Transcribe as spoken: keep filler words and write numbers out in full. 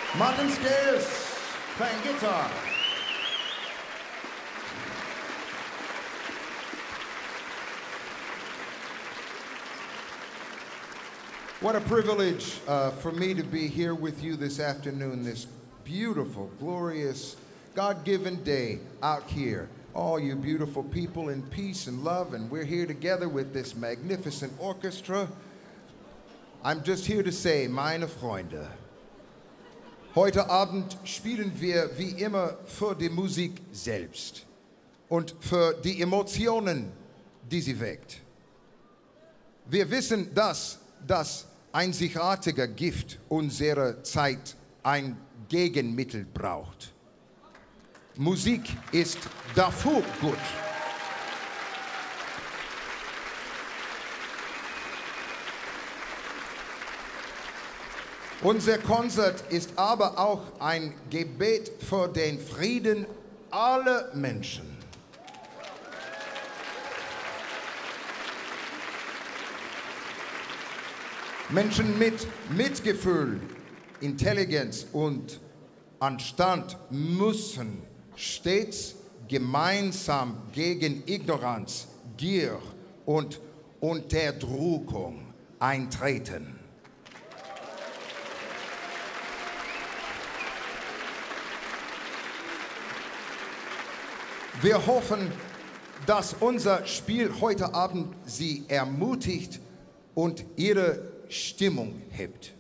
Martin Scales playing guitar. What a privilege uh, for me to be here with you this afternoon, this beautiful, glorious, God-given day out here. All you beautiful people in peace and love, and we're here together with this magnificent orchestra. I'm just here to say, meine Freunde, heute Abend spielen wir wie immer für die Musik selbst und für die Emotionen, die sie weckt. Wir wissen, dass das einzigartige Gift unserer Zeit ein Gegenmittel braucht. Musik ist dafür gut. Unser Konzert ist aber auch ein Gebet für den Frieden aller Menschen. Menschen mit Mitgefühl, Intelligenz und Anstand müssen stets gemeinsam gegen Ignoranz, Gier und Unterdrückung eintreten. Wir hoffen, dass unser Spiel heute Abend Sie ermutigt und Ihre Stimmung hebt.